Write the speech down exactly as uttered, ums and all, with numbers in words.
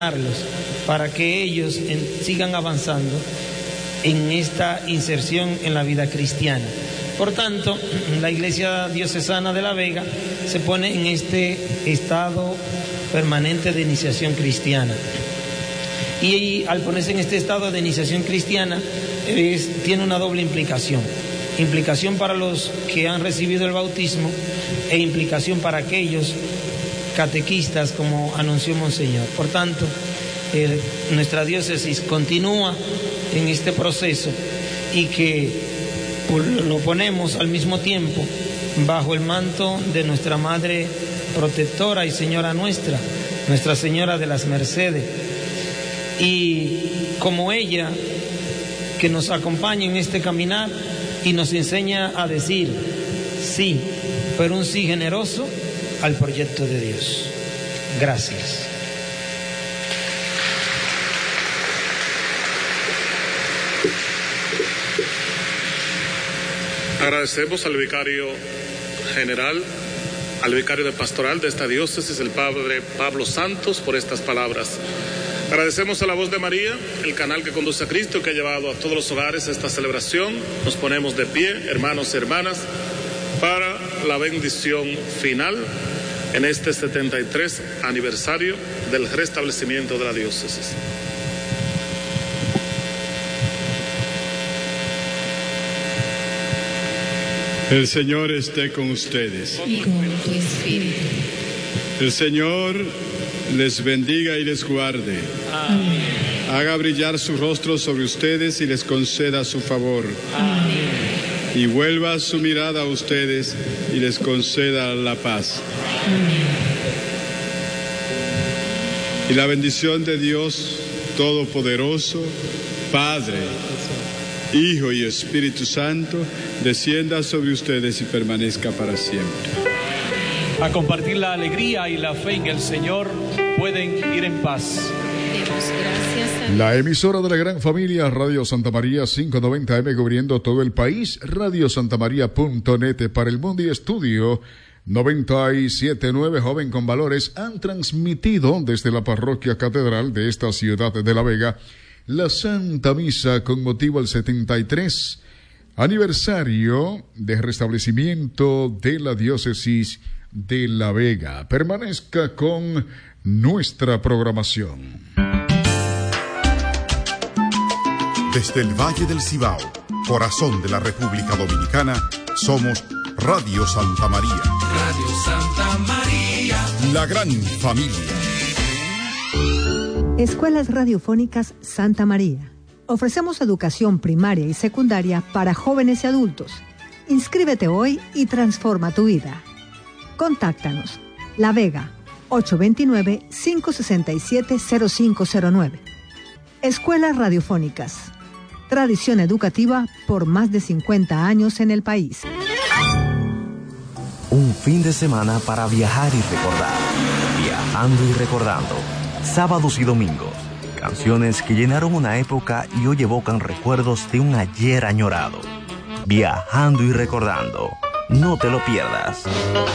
para que ellos en, sigan avanzando en esta inserción en la vida cristiana. Por tanto, la Iglesia Diocesana de La Vega se pone en este estado permanente de iniciación cristiana. Y, y al ponerse en este estado de iniciación cristiana, es, tiene una doble implicación. Implicación para los que han recibido el bautismo e implicación para aquellos catequistas, como anunció Monseñor. Por tanto, eh, nuestra diócesis continúa en este proceso y que pues, lo ponemos al mismo tiempo bajo el manto de nuestra Madre Protectora y Señora nuestra, Nuestra Señora de las Mercedes. Y como ella, que nos acompaña en este caminar y nos enseña a decir sí, pero un sí generoso al proyecto de Dios. Gracias. Agradecemos al vicario general, al vicario de pastoral de esta diócesis, el padre Pablo Santos, por estas palabras. Agradecemos a La Voz de María, el canal que conduce a Cristo, que ha llevado a todos los hogares esta celebración. Nos ponemos de pie, hermanos y hermanas, para la bendición final en este setenta y tres aniversario del restablecimiento de la diócesis. El Señor esté con ustedes. Y con tu espíritu. El Señor les bendiga y les guarde. Amén. Haga brillar su rostro sobre ustedes y les conceda su favor. Amén. Y vuelva su mirada a ustedes y les conceda la paz. Amén. Y la bendición de Dios Todopoderoso, Padre, Hijo y Espíritu Santo, descienda sobre ustedes y permanezca para siempre. A compartir la alegría y la fe en el Señor, pueden ir en paz. La emisora de la gran familia Radio Santa María quinientos noventa eme cubriendo todo el país, radio santa maría punto net para el mundo y estudio noventa y siete punto nueve Joven con Valores han transmitido desde la parroquia catedral de esta ciudad de La Vega la Santa Misa con motivo al setenta y tres aniversario de restablecimiento de la diócesis de La Vega. Permanezca con nuestra programación. Desde el Valle del Cibao, corazón de la República Dominicana, somos Radio Santa María. Radio Santa María. La gran familia. Escuelas Radiofónicas Santa María. Ofrecemos educación primaria y secundaria para jóvenes y adultos. Inscríbete hoy y transforma tu vida. Contáctanos. La Vega, ocho dos nueve, cinco seis siete, cero cinco cero nueve. Escuelas Radiofónicas. Tradición educativa por más de cincuenta años en el país. Un fin de semana para viajar y recordar. Viajando y recordando. Sábados y domingos. Canciones que llenaron una época y hoy evocan recuerdos de un ayer añorado. Viajando y recordando. No te lo pierdas.